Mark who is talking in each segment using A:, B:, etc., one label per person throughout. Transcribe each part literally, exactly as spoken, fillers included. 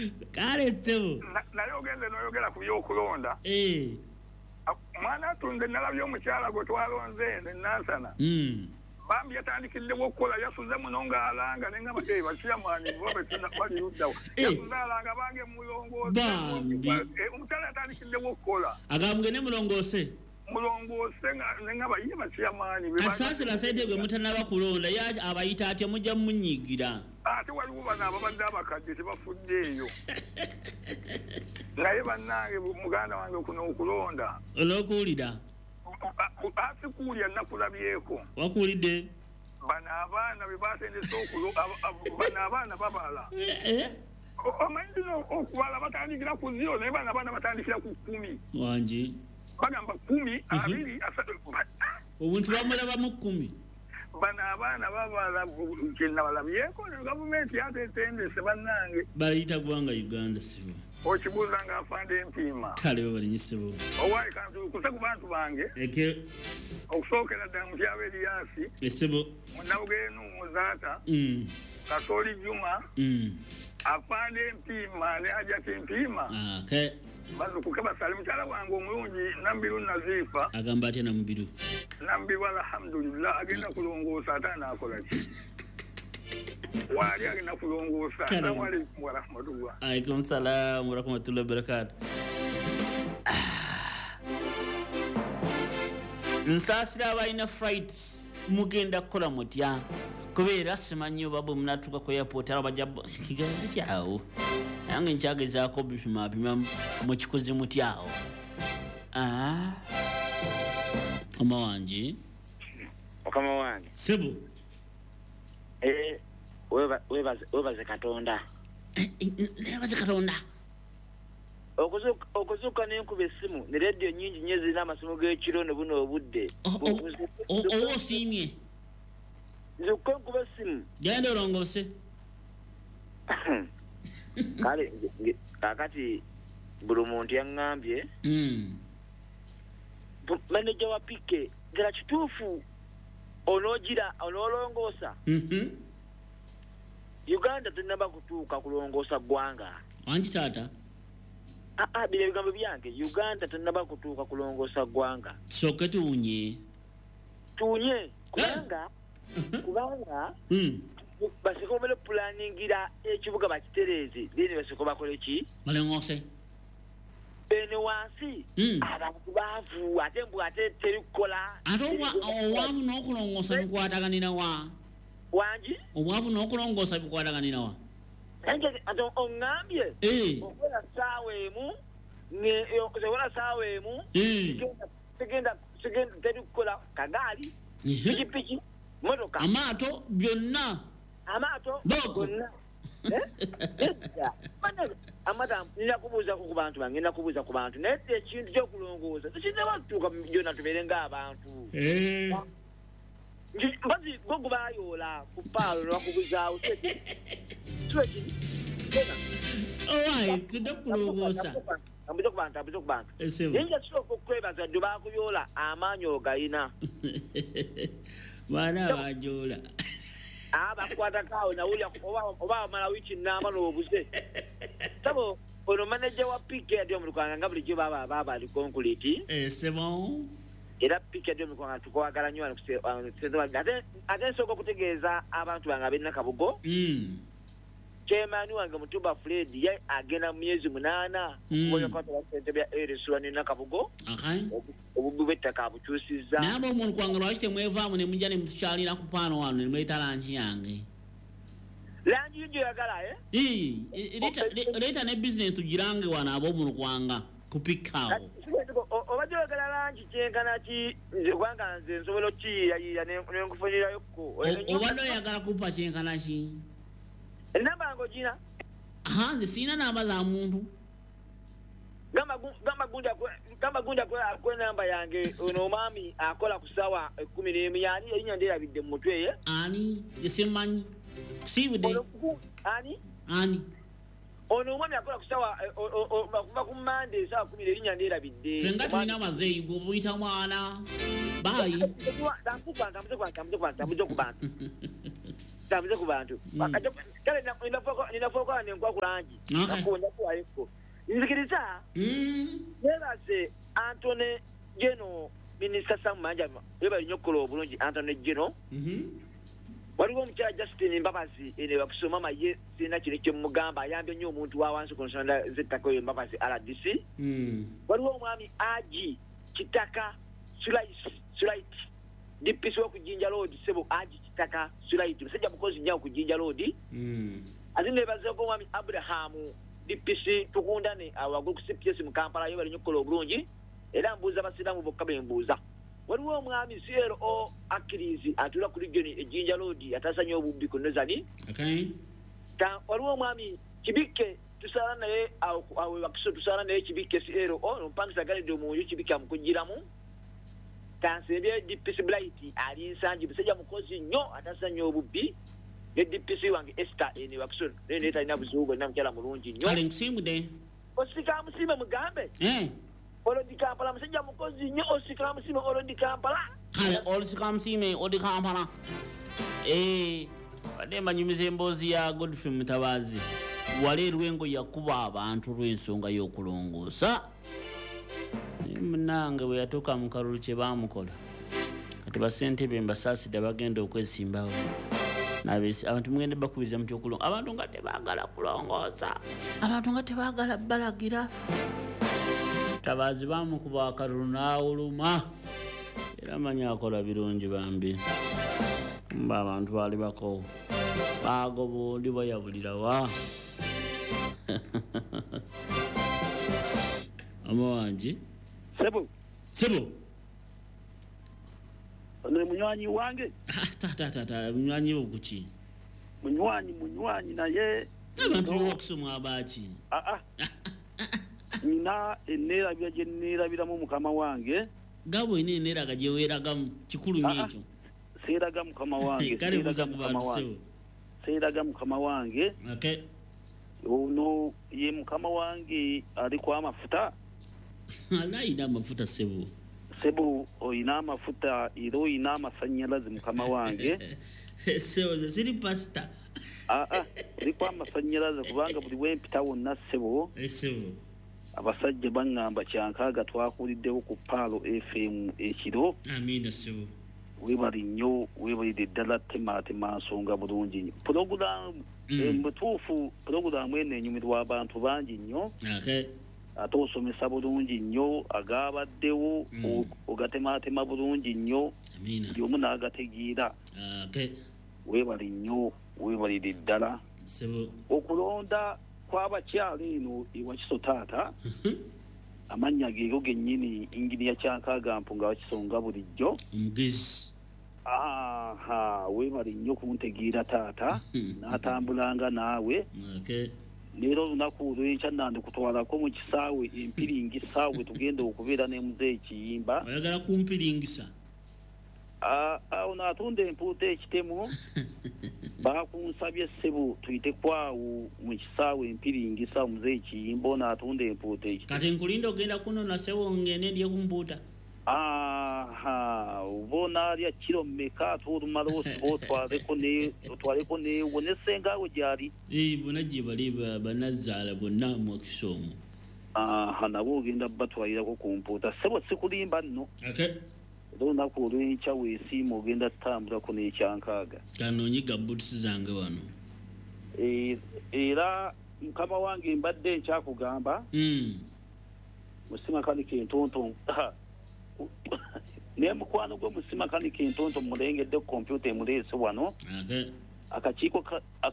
A: Kale tebo.
B: Na yogende no yogera ku byokulonda.
A: Eh.
B: Mwana tunde nalabyo mukyala gwe twalonze n'ansana.
A: Mm.
B: Bambi yatandikidde okukola yasuze munonga alanga nenga bateye bakiya mwani bobe tuna bali yuddawo. Yasuze alanga bange mulongoose.
A: Bambi.
B: Omukyala yatandikidde okukola.
A: Agambwe ne mulongoose.
B: Mulongoose nenga bayiye bakiya mwani.
A: Asase la saide gwe mutanaba kulonda ya abayita ate mujja munyigira.
B: Ate waliwo bana ababadde abakadde tebafuddeeyo. Naye bannange muganda wange kuno okulonda.
A: Olwokuwulira.
B: Asikuulya nakulabyeko.
A: Wakuwulidde?
B: Bano abaana be baatendesa okulo bano abaana babala. Omanyi no okubala batandikira ku zero naye bano abaana batandikira ku kumi.
A: Wangi.
B: Bagamba kumi, abiri, asatu.
A: Obuntu bamulaba mu kumi.
B: Bano abaana babala kyenna balabyeko ne gavumenti yateetendese bannange.
A: Bayita gwanga Uganda sibo.
B: Okibuuza nga afande empima.
A: Kale balinyisebo.
B: Owaye kantu kuse ku bantu bange.
A: Eke.
B: Okusookera ddala mu kyabo Eriyasi.
A: Esebo.
B: Munawugeenu Muzaata.
A: Mm.
B: Kasoli Juma.
A: Mm.
B: Afande empima ne Ajati empima.
A: Ah, okay.
B: Bazukuke basali mukyala wange omulungi Nambiru Nazifa.
A: Agamba atya Nambiru.
B: Nambiru alhamdulillah agenda kulongoosa ate anaakola ki. Wali agenda kulongoosa. Assalamu alaikum wa rahmatullah.
A: Alaikum salam wa rahmatullahi wa barakatuh. Nsasira abalina flight mugenda kukola mutya kubeera simanyi babo munatuka ku airport abajja kigenda kyawo nange nkyagezaako bipima bima mu kikozi mutyawo. Ah, mama wange
C: okama wange
A: sebo
C: eh weba weba webaze Katonda
A: webaze Katonda
C: okuzuka okuzuka n'enkuba essimu ne radio nyingi nnyo zirina amasimu g'ekiro ne buno obudde
A: owo osiimye
C: zuka enkuba essimu
A: genda olongoose
C: kale kakati buli muntu yaŋŋambye manager wa Pike gira kituufu onogira onolongoosa Uganda tenaba kutuuka kulongoosa ggwanga
A: wangi taata.
C: Ah ah bile bigambo byange Uganda tenaba kutuuka kulongoosa ggwanga
A: soke tuunye
C: tuunye kubanga kubanga basikomele planningira ekibuga bakitereze bine basiko bakole ki
A: malengose
C: bene wansi abantu bavu ate mbu ate terikola
A: ate owavu n'okulongoosa bikwataganira wa
C: wangi
A: obwavu n'okulongoosa bikwataganira wa
C: anje ato ongambye okola sawa emu ne okola sawa emu sigenda sigenda terikola kagali piki piki motoka
A: amato byonna
C: amato byonna eh mana amata nina kubuza ku bantu bange nina kubuza ku bantu nete ekintu kyo kulongooza tukinde batuka byonna tuberenga abantu
A: eh
C: bazi gogo bayola ku palo lwakubuza useti tweki tena
A: owai tudo kulongooza
C: ambuzo ku bantu ambuzo ku bantu ninja soko kwebaza ndo bakuyola amanyo gayina
A: bana bajola
C: aba kwata kawo na uli oba oba mala wichi nama no buze sabo ono manager wa Pike adio mulukanga ngabuli jo baba baba ali concrete
A: eh c'est bon
C: era Pike adio mulukanga tukwagala nnyo ali kusema ate ate soko kutegeeza abantu banga benna kabugo
A: mm
C: chairman wange Mutuba Fred ye agena myezi munana kuboya kwa tebya ereswani nakabugo
A: okay
C: obubu betaka buchusiza
A: nabo umuntu kwangala washite mwevamu ne mujane mtuchalira ku pano wano ne mwita lanji yange
C: lanji yuje yagala eh
A: eh leta leta ne business tujirange wana abo umuntu kwanga kupikao
C: obajo yagala lanji chenkana ki kwanga nze nsobolo ki ya ne nkufunira yokko
A: obado yagala kupa chenkana ki
C: namba ngo jina
A: aha nze sina namba za muntu
C: gamba gamba gunda gamba gunda kwa kwa namba yange ono mami akola kusawa kumi n'emu yani erinyandera bidde mutwe ye
A: ani yesemanyi sibude
C: ani
A: ani
C: ono mami akola kusawa bakuba ku Monday sawa kumi erinyandera bidde
A: senga tulina mazeyi go buyita mwana bayi
C: tambuka tambuka tambuka tambuka ku bantu tavuze ku bantu bakati kale ninafoko ninafoko ne kwa kulangi nakunda kwa iko nzikiriza mm yeraze Anthony Geno Minister Sam Manjama yeba nyokolo bulungi Anthony Geno mhm waliwo mukya Justin Mbabazi ene bakusoma maye sina kiri kye mugamba ayambye nnyo omuntu wa wansi konsonda zetako Mbabazi R D C mm waliwo omwami Aji Kitaka Sulaisi Sulaiti D P C wa kujinja road sebo Aji Kitaka Sulaiti musajja mukozi nnyo kujinja road mm azine bazeko omwami Abraham D P C tukundane awagulu ku C P S mu Kampala yeba nyokolo obulungi era mbuza abasiramu bokka bembuza waliwo omwami C L O Akirizi atula ku region ejinja road atasanya obubbi ku Nozani
A: okay
C: ta waliwo omwami Kibike tusala naye awe bakiso tusala naye Kibike C L O mpangisa gale do mu Kibike amukujiramu tansebye D P C Blight ali nsanji bisajja mukozi nnyo atasanya obubbi ne D P C wange Esther ene bakiso ne neta ina buzugo na mkyala mulungi nnyo
A: ali msimu de
C: osika musime mugambe
A: eh
C: Olondi Kampala musajja mukozi nnyo osika musime Olondi Kampala
A: kale olisika musime odi Kampala eh bade manyumize embozi ya Godfrey Mutabazi wale rwengo yakuba abantu rwensonga y'okulongosa mnanga bwe yatoka mu kalulu kye bamukola kati basente bemba sasi dabagenda okwesimbawo nabesi abantu mwende bakubiza mu kyokulongo abantu nga tebagala kulongosa abantu nga tebagala balagira Tabazi bamukuba akalulu n'awuluma era manya akola birungi bambi mba abantu bali bako bagobo ndi bayabulira wa Amwanji
D: Sebo
A: Sebo
D: Ono munywanyi wange
A: tata tata munywanyi okuki
D: munywanyi munywanyi naye
A: abantu okusoma abachi
D: ah ah nina enera byaje nera biramu mukama wange
A: gabo ine nera gaje weragamu kikulu nyecho
D: seraga mukama wange
A: kale buza kubantu
D: seraga mukama wange
A: okay
D: ono ye mukama wange ali kwa mafuta
A: ala ina mafuta sebo
D: sebo oina mafuta iro ina masanyalazi mukama wange
A: sebo ziri pasta
D: ah ah ri kwa masanyalazi kubanga buli wempita wonna sebo
A: sebo
D: abasajja bangamba kyankaga twakuliddewo ku Palo F M ekiro
A: amina sebo
D: webali nnyo webalidde ddala temaatema nsonga bulungi nnyo pulogulaamu mutuufu pulogulaamu eno enyumirwa abantu bangi nnyo
A: okay
D: ate osomesa bulungi nnyo agaabaddewo ogatemaatema bulungi nnyo buli omu n'agategeera
A: okay
D: webali nnyo webalidde ddala
A: sebo
D: okulonda kw'abakyala eno ewakiso taata amannya geego gennyini inginiya Kyankaaga Mpunga wakisonga bulijjo
A: omugezi
D: aha webali nnyo kuntegeera taata n'atambulanga naawe
A: okay
D: leero olunaku olw'enkya nandikutwalako mu kisaawe empiringisa we tugenda okubeera ne muzeeyi Kiyimba
A: oyagala kumpiringisa
D: awo n'atunda empuuta ekitemu bakunsabye ssebo tuyite kwawo mu kisaawe empiringisa muzeeyi Kiyimba n'atunda empuuta ekitemu
A: kati nkulinda ogenda kunona sebo ngende ndye kumpuuta
D: aha ubona alya kiro mmeka ate olumala osiba otwaleko ne otwaleko neewo ne ssengaawe gyali
A: ee bona gye bali banazzaala bonna mu kisomo
D: aha nabo ogenda batwalirako ku mpuuta sebo sikulimba nno
A: okay
D: olunaku olw'enkya weesiima ogenda tutambulako n'ekyankaaga
A: kanonyiga butusi zange wano
D: era mukama wange mbadde nkyakugamba musimakanike entonto ne mukwano gwe musimakanike entonto mulengedde kompyuta emuleese wano akakiiko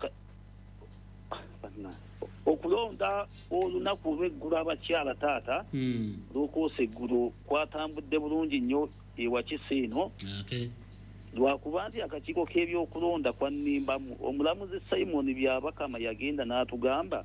D: okulonda olunaku olw'eggulu abakyala taata lwokoosa eggulu kwatambudde bulungi nnyo ewakisi eno lwakuba nti akakiiko k'ebyokulonda kwannimbamu omulamuzi Simon Byabakama yagenda n'atugamba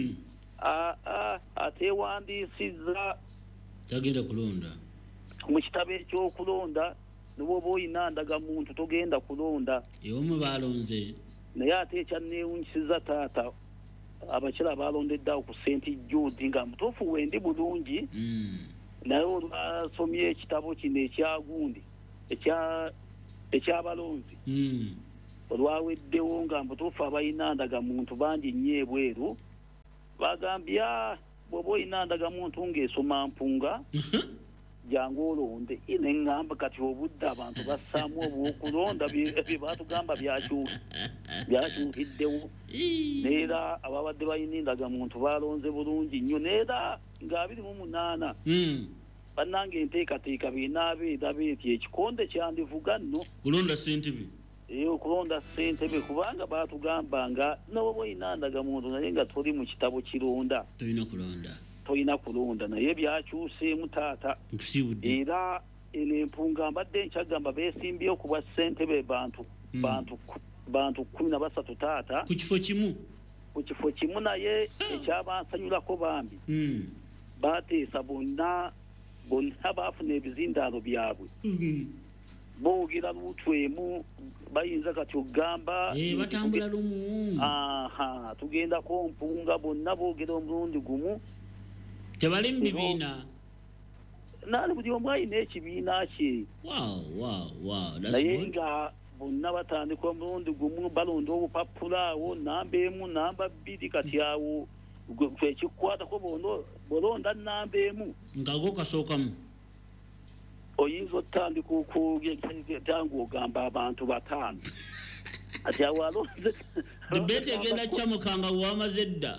D: ateewandiisizza
A: tagenda kulonda
D: mu kitabo ekyokulonda nobwoba oyina ndagamuntu togenda kulonda
A: ewomu balonze
D: naye ate ekyanneewunyisiza taata abakyala balondeddeawo ku Saint Jude nga mutuufu wendi bulungi naye olwasomye ekitabo kino ekyagundi ekyabalonzi olwaweddewo nga mbutuufu abalina ndagamuntu bangi nnyo ebweru bagambya bw'oba olina ndagamuntu ng'esoma mpunga jangu olonde ine ngamba kati obudde abantu bassaamu obwokulonda bye batugamba byakyukiddewo neera ababadde balina endagamuntu balonze bulungi nnyo neera nga abiri mu munaana bannange enteekateeka binaabeera beeti ekikonde kyandivuga nno
A: kulonda ssentebe
D: ee okulonda ssentebe kubanga baatugamba nga noba olina ndagamuntu naye nga toli mu kitabo kironda
A: tolina kulonda
D: tolina kulonda naye byakyuseemu taata era eno empunga mbadde nkyagamba beesimbyeyo ku bwa ssentebe bantu bantu bantu kumi na basatu taata
A: ku kifo kimu
D: ku kifo kimu naye ekyabansanyulako bambi bateesa bonna bonna baafuna ebizindaalo byabwe boogera luutu emu bayinza kati okugamba
A: batambula lumu
D: aha tugendako mpunga bonna boogera omulundi gumu
A: tebali mu bibiina
D: naani buli omu alina ekibiina kye naye nga bonna batandika omulundi gumu balonda obupapula awo namba emu namba bbiri kati awo ekikukwatako bolonda namba emu
A: nga go kasookamu
D: oyinza otandika okutangu ogamba abantu bataano ati awo alonze
A: debate egenda kyamukanga wamaze edda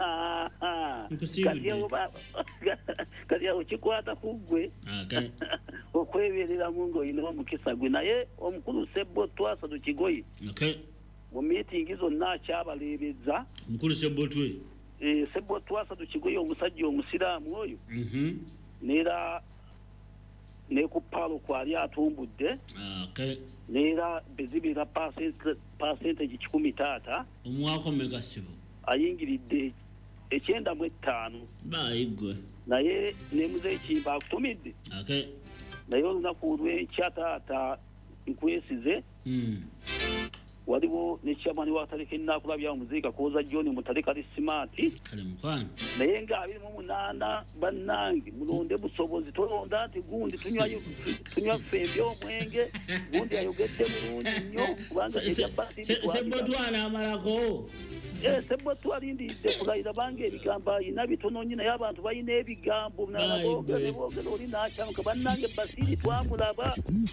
D: kati awo kikwata ku ggwe okwebereramu ng'olina omukisa gwe naye omukulu Ssebbo Twasatu Kigoyi mu miitingi zonna akyabaleebeza
A: omukulu Ssebbo Twe
D: Ssebbo Twasatu Kigoyi omusajja omusiraamu oyo neera ne ku palo kwali atumbudde neera bezibira percentage kikumi taata
A: omwaka omegasibo
D: ayingiridde ekyenda mu ettaano
A: baayigwe
D: naye ne muzeeyi Kimba akutumidde naye olunaku olw'enkya taata nkwesize waliwo ne chairman wa Taleka Ennakulabya Muzeeyi Kakooza John Mutaleka Simaati naye nga abiri mu munaana bannange mulonde busobozi tolonda nti gundi tunywayo tunywa ffembi omwenge gundi ayogedde bulungi nnyo kubanga
A: Ssebbo Twana amalako
D: Ssebbo twalindidde kulayira bange ebigambo ayina bitono nnyo naye abantu balina ebigambo boogera oli n'akyamuka bannange Basiiri twamulaba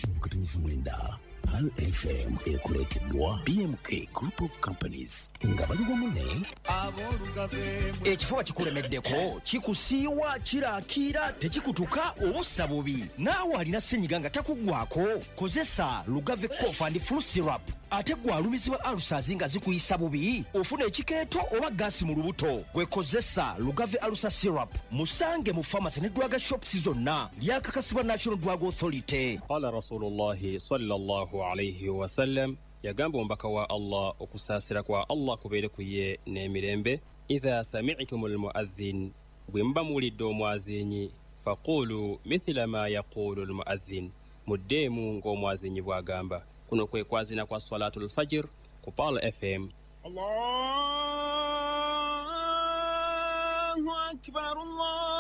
E: Pal F M ekuleeteddwa B M K Group of Companies nga bali wamu ne
F: ekifuba kikulemeddeko kikusiiwa kiraakira tekikutuka obussa bubi naawe alina ssenyiga nga takuggwako kozesa Lugave Cough and Flu Syrup ate gwe alumizibwa alusazi nga zikuyisa bubi ofuna ekikeeto oba gaasi mu lubuto gwe kozesa Lugave Alusa Syrup musange mu pharmacy ne drug shops zonna lyakakasibwa National Drug Authority.
G: Qala Rasulullahi sallallahu alayhi wa sallam yagamba omubaka wa Allah okusaasira kwa Allah kubeere ku ye n'emirembe idha sami'tum almu'adhdhin bwe muba muwulidde omwazinyi faqulu mithla ma yaqulu almu'adhdhin muddeemu ng'omwazinyi bw'agamba kuno kwe kwazina kwa salatul fajr ku Pal F M.
H: Allahu akbar Allah